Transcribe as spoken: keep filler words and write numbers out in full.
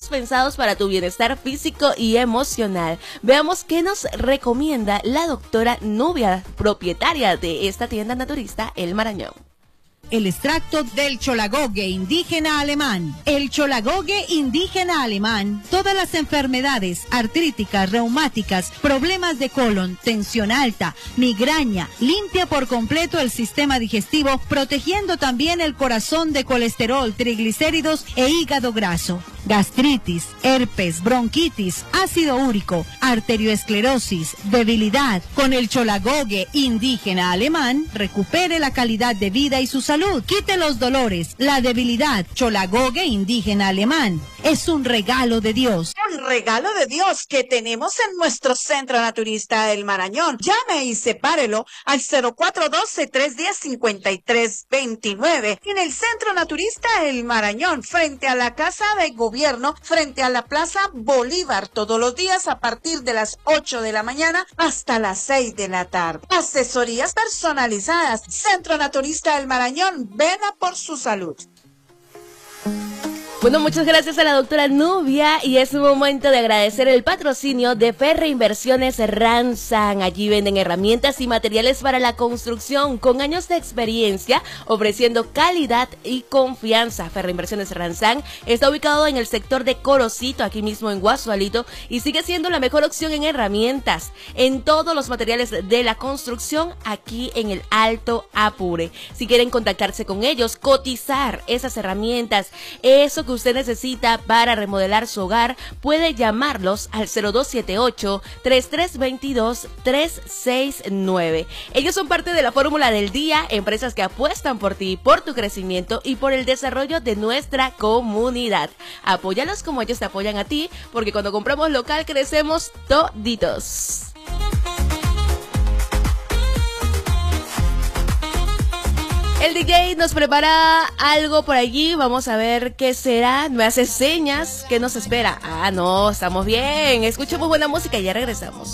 pensados para tu bienestar físico y emocional. Veamos qué nos recomienda la doctora Nubia, propietaria de esta tienda naturista El Marañón. El extracto del cholagogue indígena alemán. El cholagogue indígena alemán, todas las enfermedades artríticas, reumáticas, problemas de colon, tensión alta, migraña, limpia por completo el sistema digestivo, protegiendo también el corazón de colesterol, triglicéridos e hígado graso. Gastritis, herpes, bronquitis, ácido úrico, arterioesclerosis, debilidad. Con el cholagogue indígena alemán, recupere la calidad de vida y su salud. Quite los dolores, la debilidad. Cholagogue indígena alemán es un regalo de Dios. Un regalo de Dios que tenemos en nuestro Centro Naturista El Marañón. Llame y sepárelo al cero cuatro uno dos, tres uno cero, cinco tres dos nueve. En el Centro Naturista El Marañón, frente a la Casa de Gobierno, frente a la Plaza Bolívar, todos los días a partir de las ocho de la mañana hasta las seis de la tarde. Asesorías personalizadas. Centro Naturista El Marañón, ven a por su salud. Bueno, muchas gracias a la doctora Nubia y es un momento de agradecer el patrocinio de Ferreinversiones Ranzan. Allí venden herramientas y materiales para la construcción con años de experiencia, ofreciendo calidad y confianza. Ferreinversiones Ranzan está ubicado en el sector de Corocito, aquí mismo en Guasualito, y sigue siendo la mejor opción en herramientas, en todos los materiales de la construcción, aquí en el Alto Apure. Si quieren contactarse con ellos, cotizar esas herramientas, eso que usted necesita para remodelar su hogar, puede llamarlos al cero dos siete ocho, tres tres dos dos, tres seis nueve. Ellos son parte de la fórmula del día, empresas que apuestan por ti, por tu crecimiento y por el desarrollo de nuestra comunidad. Apóyalos como ellos te apoyan a ti, porque cuando compramos local crecemos toditos. El D J nos prepara algo por allí, vamos a ver qué será, me hace señas, ¿qué nos espera? Ah, no, estamos bien, escuchemos buena música y ya regresamos.